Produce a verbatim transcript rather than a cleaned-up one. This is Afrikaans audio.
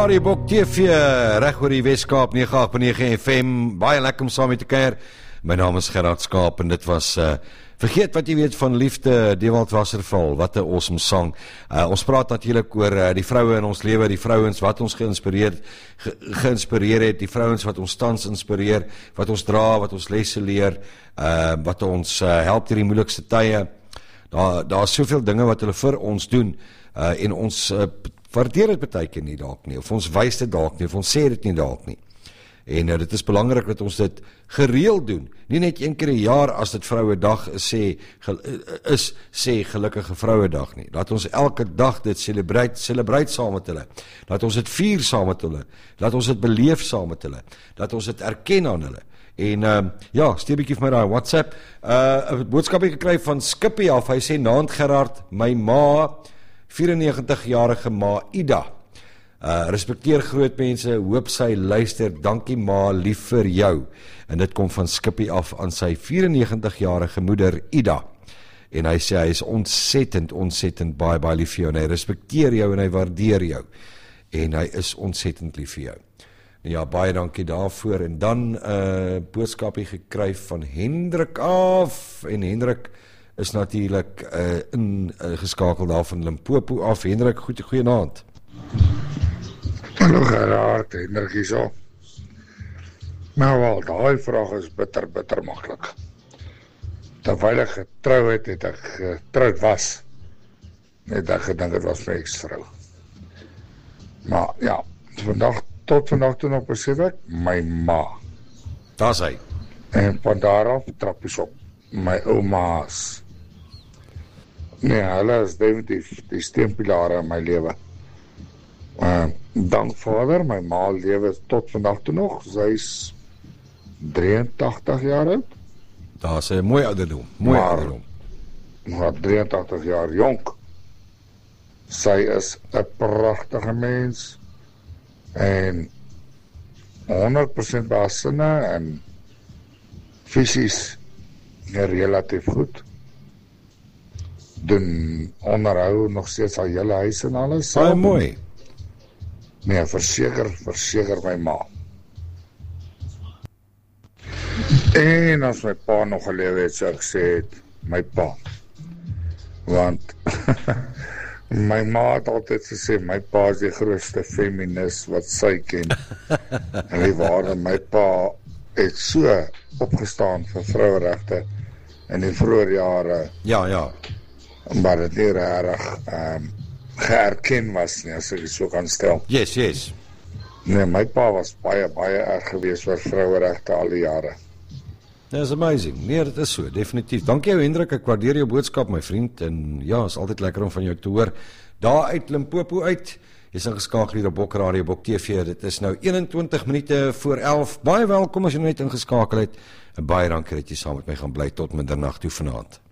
Radio Bok T V, reg oor die Weskaap, nege agt nege F M, baie lekker om saam met te kuier. My naam is Gerard Skaap en dit was, uh, vergeet wat jy weet van liefde, Dewald Wasserval, wat 'n awesome song. Uh, ons praat natuurlik oor uh, die vroue in ons lewe, die vrouens wat ons geïnspireer, ge, geïnspireer het, die vrouens wat ons tans inspireer, wat ons dra, wat ons lesse leer, uh, wat ons uh, help deur die moeilikste tye. Daar, daar is soveel dinge wat hulle vir ons doen, uh, en ons uh, waardeer dit baie keer nie dalk nie, of ons wys dit dalk nie, of ons sê dit nie dalk nie. En uh, dit is belangrik dat ons dit gereeld doen, nie net een keer 'n jaar as dit Vrouedag is, sê, gel, is, sê gelukkige Vrouedag nie. Laat ons elke dag dit celebrate, celebrate saam met hulle, laat ons dit vier saam met hulle, laat ons dit beleef saam met hulle, laat ons dit erken aan hulle. En uh, ja, stuur 'n bietjie vir my daai WhatsApp, uh, 'n boodskapie gekry van Skippie af, hy sê, naand Gerard, my ma, vyf-en-negentig-jarige ma Ida, uh, respekteer groot mense, hoop sy luister, dankie ma, lief vir jou. En dit kom van Skippie af aan sy vyf-en-negentig-jarige moeder Ida. En hy sê, hy is ontsettend, ontsettend baie, baie lief vir jou, en hy respekteer jou en hy waardeer jou. En hy is ontsettend lief vir jou. Ja, baie dankie daarvoor. En dan 'n uh, boodskapie gekry van Hendrik af, en Hendrik is natuurlik uh, in uh, geskakel daar van Limpopo af. Hendrik, goed, goeienaand. Hallo Gerard, Hendrik hier so. Nou wel, daai vraag is bitter, bitter maklik. Terwyl ek getrou het, het ek getroud was, het ek gedink het was my ex-vrou. Maar ja, vandag, tot vandag toe nog besef ek, my ma. Daar is hy. En van daar af trappies op, my ouma's. Nee, hulle is definitief die steunpilare in my lewe. Uh, dank Vader, my ma lewe tot vandag toe nog, sy is drieëntagtig jaar oud. Daar is 'n mooi ouderdom, mooi maar, ouderdom. Maar drieëntagtig jaar jonk. Sy is 'n pragtige mens, en honderd persent by haar sinne, en fisies relatief goed. Doen onderhou nog steeds al hele huis en alles. Baie mooi. Nee, verseker, verseker my ma. En as my pa nog gelewe het, sou ek sê het, my pa. Want my ma het altyd gesê, my pa is die grootste feminis wat sy ken. En die waarde, my pa het so opgestaan vir vroueregte in die vroeë jare. Ja, ja. Maar dit nie regtig um, geerken was nie, as ek dit so kan stel. Yes, yes. Nee, my pa was baie, baie erg geweest vir vroueregte al die jare. That is amazing. Nee, dit is so, definitief. Dankie jou Hendrik, ek waardeer jou boodskap, my vriend, en ja, is altyd lekker om van jou te hoor. Daar uit Limpopo uit, jy is ingeskakel hier op Bok Radio, Bok T V, dit is nou eenentwintig minute voor elf, baie welkom as jy net ingeskakel het, en baie dankie dat jy saam met my gaan bly tot middernacht toe vanaand.